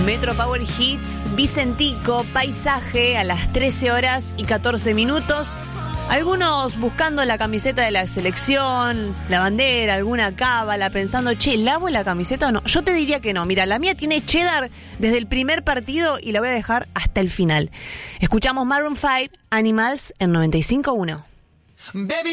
Metro Power Hits, Vicentico, Paisaje a las 13 horas y 14 minutos. Algunos buscando la camiseta de la selección, la bandera, alguna cábala, pensando, che, ¿lavo la camiseta o no? Yo te diría que no. Mira, la mía tiene cheddar desde el primer partido y la voy a dejar hasta el final. Escuchamos Maroon 5, Animals en 95.1. Baby,